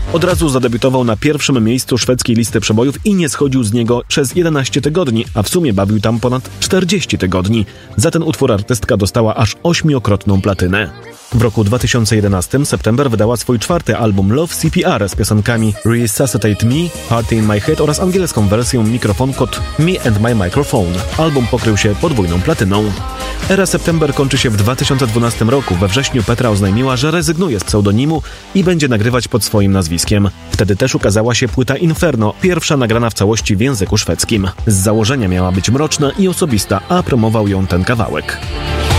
Od razu zadebiutował na pierwszym miejscu szwedzkiej listy przebojów i nie schodził z niego przez 11 tygodni, a w sumie bawił tam ponad 40 tygodni. Za ten utwór artystka dostała aż 8-krotną platynę. W roku 2011 September wydała swój 4. album Love CPR z piosenkami Resuscitate Me, Party in My Head oraz angielską wersją Mikrofon kod Me and My Microphone. Album pokrył się podwójną platyną. Era September kończy się w 2012 roku. We wrześniu Petra oznajmiła, że rezygnuje z pseudonimu i będzie nagrywać pod swoim nazwiskiem. Wtedy też ukazała się płyta Inferno, pierwsza nagrana w całości w języku szwedzkim. Z założenia miała być mroczna i osobista, a promował ją ten kawałek.